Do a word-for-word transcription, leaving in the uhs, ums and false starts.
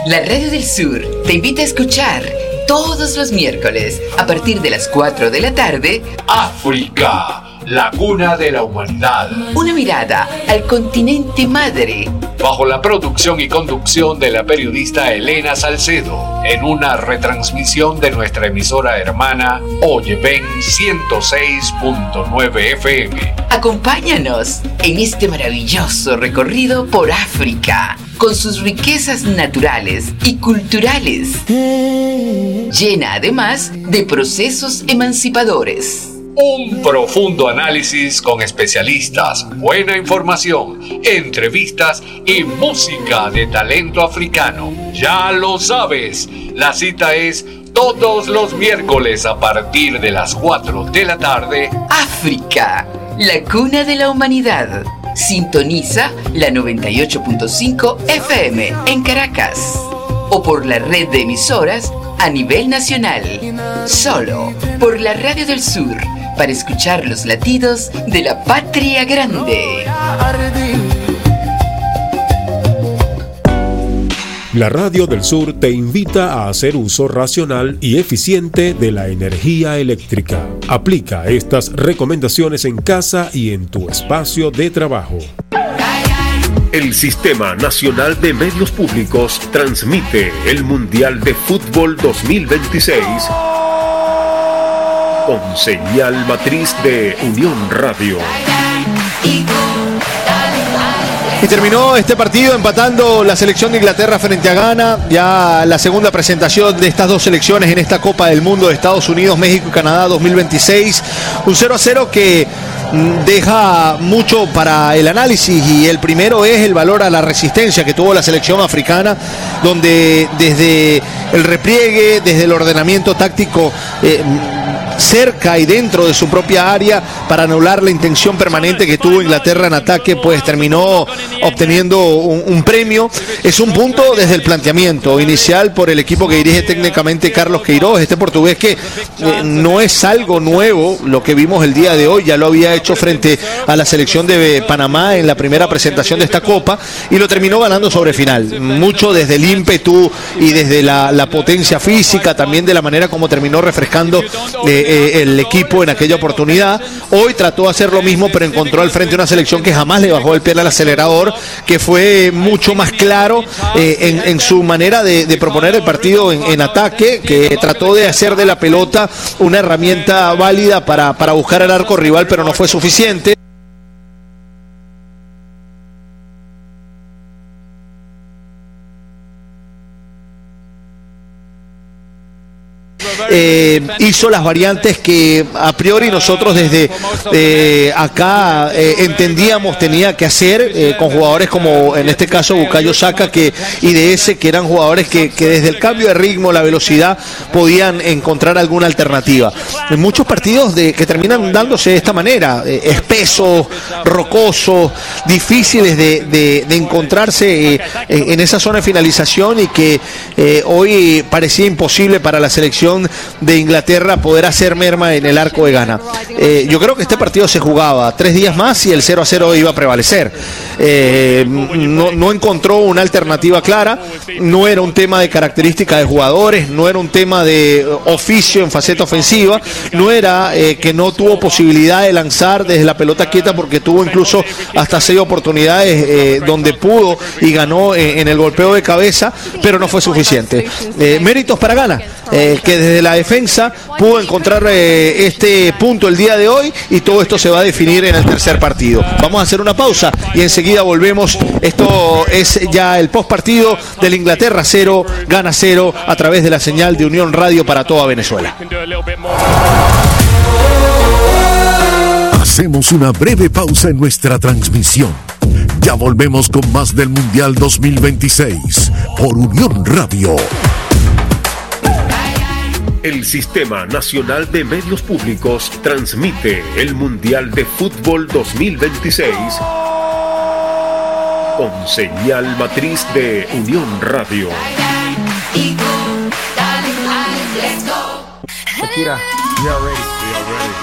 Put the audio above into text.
La Radio del Sur te invita a escuchar todos los miércoles a partir de las cuatro de la tarde África, la cuna de la humanidad. Una mirada al continente madre. Bajo la producción y conducción de la periodista Elena Salcedo, en una retransmisión de nuestra emisora hermana Oye Ven ciento seis punto nueve F M. Acompáñanos en este maravilloso recorrido por África, con sus riquezas naturales y culturales, llena además de procesos emancipadores. Un profundo análisis con especialistas, buena información, entrevistas y música de talento africano. Ya lo sabes, la cita es todos los miércoles a partir de las cuatro de la tarde. África, la cuna de la humanidad. Sintoniza la noventa y ocho punto cinco F M en Caracas o por la red de emisoras a nivel nacional. Solo por la Radio del Sur, para escuchar los latidos de la patria grande. La Radio del Sur te invita a hacer uso racional y eficiente de la energía eléctrica. Aplica estas recomendaciones en casa y en tu espacio de trabajo. El Sistema Nacional de Medios Públicos transmite el Mundial de Fútbol dos mil veintiséis con señal matriz de Unión Radio. Y terminó este partido empatando la selección de Inglaterra frente a Ghana. Ya la segunda presentación de estas dos selecciones en esta Copa del Mundo de Estados Unidos, México y Canadá dos mil veintiséis. Un cero a cero que deja mucho para el análisis, y el primero es el valor a la resistencia que tuvo la selección africana, donde desde el repliegue, desde el ordenamiento táctico eh, cerca y dentro de su propia área para anular la intención permanente que tuvo Inglaterra en ataque, pues terminó obteniendo un, un premio. Es un punto desde el planteamiento inicial por el equipo que dirige técnicamente Carlos Queiroz, este portugués que eh, no es algo nuevo lo que vimos el día de hoy, ya lo había hecho frente a la selección de Panamá en la primera presentación de esta Copa y lo terminó ganando sobre final, mucho desde el ímpetu y desde la, la potencia física, también de la manera como terminó refrescando eh, eh, el equipo en aquella oportunidad. Hoy trató de hacer lo mismo, pero encontró al frente una selección que jamás le bajó el pie al acelerador, que fue mucho más claro eh, en, en su manera de, de proponer el partido en, en ataque, que trató de hacer de la pelota una herramienta válida para, para buscar el arco rival, pero no fue suficiente. Eh, hizo las variantes que a priori nosotros desde eh, acá eh, entendíamos tenía que hacer, eh, con jugadores como en este caso Bukayo Saka que, y D S, que eran jugadores que, que desde el cambio de ritmo, la velocidad, podían encontrar alguna alternativa. En muchos partidos de, que terminan dándose de esta manera, eh, espesos, rocosos, difíciles de, de, de encontrarse eh, en esa zona de finalización, y que eh, hoy parecía imposible para la selección de Inglaterra poder hacer merma en el arco de Ghana. Eh, yo creo que este partido se jugaba tres días más y el cero a cero iba a prevalecer. Eh, no, no encontró una alternativa clara, no era un tema de características de jugadores, no era un tema de oficio en faceta ofensiva, no era eh, que no tuvo posibilidad de lanzar desde la pelota quieta, porque tuvo incluso hasta seis oportunidades eh, donde pudo y ganó eh, en el golpeo de cabeza, pero no fue suficiente. Eh, méritos para Ghana, eh, que desde la defensa pudo encontrar eh, este punto el día de hoy, y todo esto se va a definir en el tercer partido. Vamos a hacer una pausa y enseguida volvemos. Esto es ya el post partido del Inglaterra cero, Ghana cero, a través de la señal de Unión Radio para toda Venezuela. Hacemos una breve pausa en nuestra transmisión. Ya volvemos con más del Mundial dos mil veintiséis por Unión Radio. El Sistema Nacional de Medios Públicos transmite el Mundial de Fútbol dos mil veintiséis con señal matriz de Unión Radio. Shakira, you are ready. We are ready.